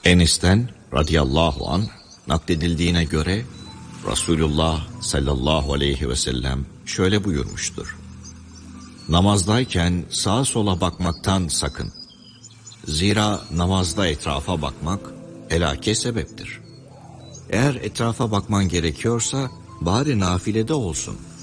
Enes'ten radıyallahu anh nakledildiğine göre Resulullah sallallahu aleyhi ve sellem şöyle buyurmuştur: Namazdayken sağa sola bakmaktan sakın. Zira namazda etrafa bakmak helake sebeptir. Eğer etrafa bakman gerekiyorsa bari nafilede olsun.